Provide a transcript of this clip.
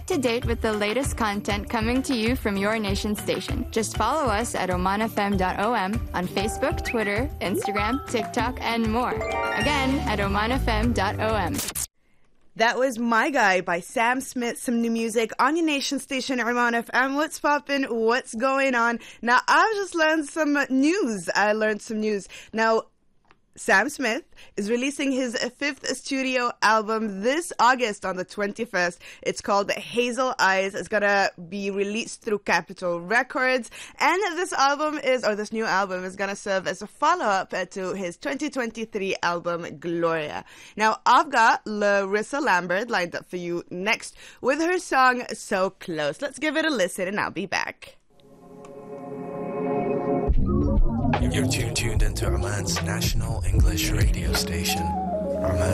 to date with the latest content coming to you from your nation station. Just follow us at omanfm.om on Facebook, Twitter, Instagram, TikTok, and more. Again, at omanfm.om. That was My Guy by Sam Smith, some new music on your nation station, Oman FM. What's poppin'? What's going on? Now, I've just learned some news. Now, Sam Smith is releasing his 5th studio album this August on the 21st. It's called Hazel Eyes. It's gonna be released through Capitol Records. And this new album is gonna serve as a follow-up to his 2023 album, Gloria. Now, I've got Larissa Lambert lined up for you next with her song, So Close. Let's give it a listen and I'll be back. You're tuned into Oman's national English radio station, Oman